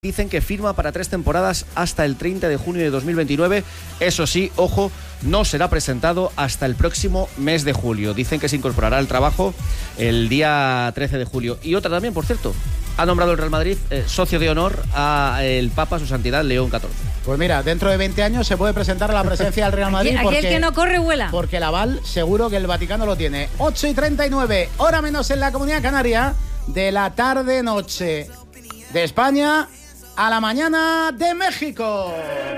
Dicen que firma para 3 temporadas hasta el 30 de junio de 2029. Eso sí, ojo, no será presentado hasta el próximo mes de julio. Dicen que se incorporará al trabajo el día 13 de julio. Y otra también, por cierto, ha nombrado el Real Madrid socio de honor al Papa, su santidad, León XIV. Pues mira, dentro de 20 años se puede presentar a la presidencia del Real Madrid. Aquí el que no corre, vuela. Porque el aval seguro que el Vaticano lo tiene. 8:39, hora menos en la Comunidad Canaria, de la tarde-noche de España a la mañana de México.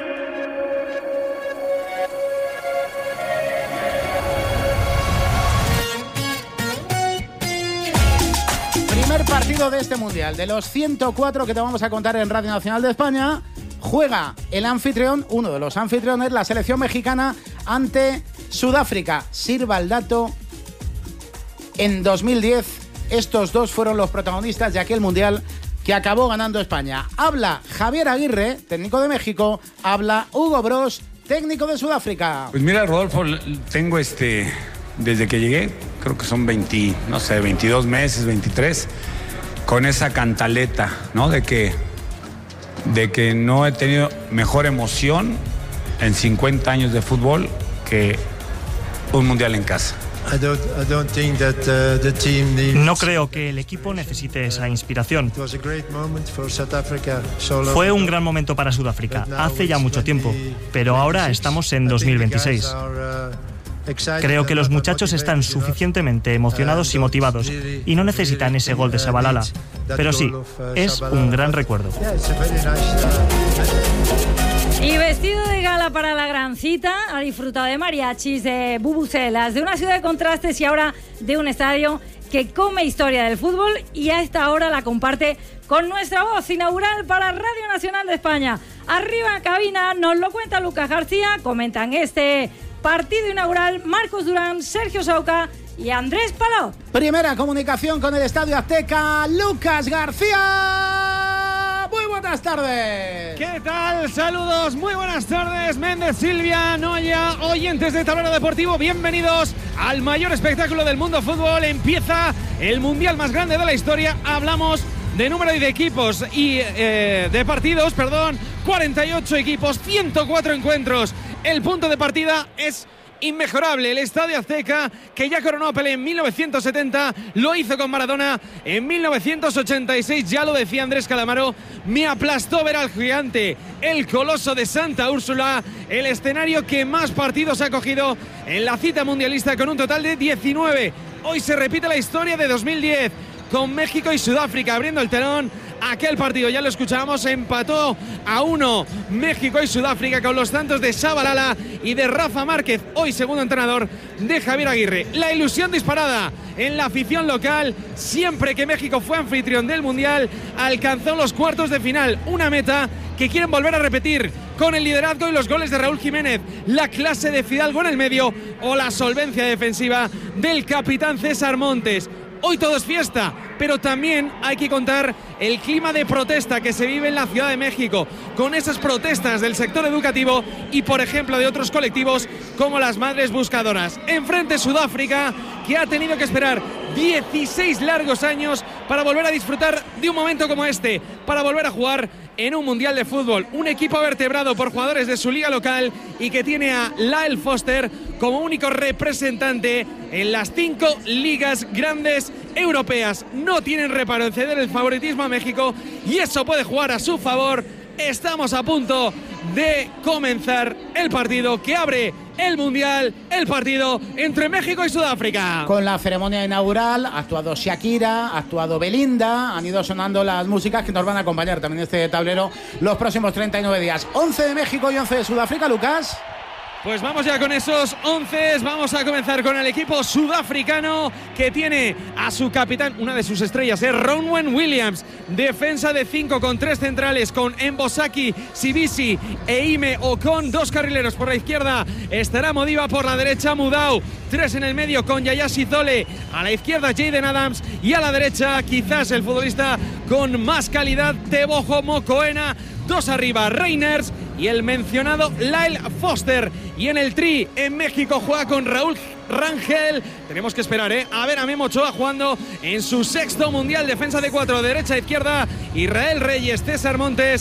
Primer partido de este Mundial, de los 104 que te vamos a contar en Radio Nacional de España. Juega el anfitrión, uno de los anfitriones, la selección mexicana ante Sudáfrica. Sirva el dato, en 2010 estos dos fueron los protagonistas de aquel Mundial que acabó ganando España. Habla Javier Aguirre, técnico de México, habla Hugo Broos, técnico de Sudáfrica. Pues mira, Rodolfo, tengo desde que llegué, creo que son 22 meses, 23, con esa cantaleta, ¿no? De que no he tenido mejor emoción en 50 años de fútbol que un mundial en casa. No creo que el equipo necesite esa inspiración. Fue un gran momento para Sudáfrica, hace ya mucho tiempo, pero ahora estamos en 2026. Creo que los muchachos están suficientemente emocionados y motivados y no necesitan ese gol de Shabalala, pero sí, es un gran recuerdo. Y vestido de gala para la gran cita, ha disfrutado de mariachis, de bubucelas, de una ciudad de contrastes y ahora de un estadio que come historia del fútbol y a esta hora la comparte con nuestra voz inaugural para Radio Nacional de España. Arriba en cabina nos lo cuenta Lucas García, comentan este partido inaugural Marcos Durán, Sergio Sauca y Andrés Paló. Primera comunicación con el Estadio Azteca, Lucas García. Muy buenas tardes. ¿Qué tal? Saludos, muy buenas tardes. Méndez, Silvia, Noya, oyentes de Tablero Deportivo, bienvenidos al mayor espectáculo del mundo fútbol. Empieza el mundial más grande de la historia. Hablamos de número de equipos y de partidos, 48 equipos, 104 encuentros. El punto de partida es inmejorable. El Estadio Azteca, que ya coronó a Pelé en 1970, lo hizo con Maradona en 1986. Ya lo decía Andrés Calamaro, me aplastó ver al gigante, el coloso de Santa Úrsula, el escenario que más partidos ha cogido en la cita mundialista con un total de 19. Hoy se repite la historia de 2010 con México y Sudáfrica abriendo el telón. Aquel partido, ya lo escuchábamos, empató a 1 México y Sudáfrica con los tantos de Shabalala y de Rafa Márquez, hoy segundo entrenador de Javier Aguirre. La ilusión disparada en la afición local, siempre que México fue anfitrión del Mundial, alcanzó los cuartos de final, una meta que quieren volver a repetir con el liderazgo y los goles de Raúl Jiménez, la clase de Fidalgo en el medio o la solvencia defensiva del capitán César Montes. Hoy todo es fiesta, pero también hay que contar el clima de protesta que se vive en la Ciudad de México, con esas protestas del sector educativo y, por ejemplo, de otros colectivos como las Madres Buscadoras. Enfrente Sudáfrica, que ha tenido que esperar 16 largos años para volver a disfrutar de un momento como este, para volver a jugar en un mundial de fútbol. Un equipo vertebrado por jugadores de su liga local y que tiene a Lyle Foster como único representante en las 5 ligas grandes europeas. No tienen reparo en ceder el favoritismo a México y eso puede jugar a su favor. Estamos a punto de comenzar el partido que abre el Mundial, el partido entre México y Sudáfrica. Con la ceremonia inaugural ha actuado Shakira, ha actuado Belinda, han ido sonando las músicas que nos van a acompañar también en este tablero los próximos 39 días. 11 de México y 11 de Sudáfrica, Lucas. Pues vamos ya con esos 11, vamos a comenzar con el equipo sudafricano que tiene a su capitán, una de sus estrellas, Ronwen Williams, defensa de 5 con 3 centrales, con Mbosaki, Sibisi e Ime Ocon, 2 carrileros por la izquierda, estará Modiba por la derecha, Mudau, 3 en el medio con Yaya Sizole, a la izquierda Jaden Adams y a la derecha quizás el futbolista con más calidad, Teboho Mokoena, 2 arriba, Reiners y el mencionado Lyle Foster. Y en el tri, en México juega con Raúl Rangel. Tenemos que esperar, a ver a Memo Ochoa jugando en su 6º mundial, defensa de 4, derecha a izquierda, Israel Reyes, César Montes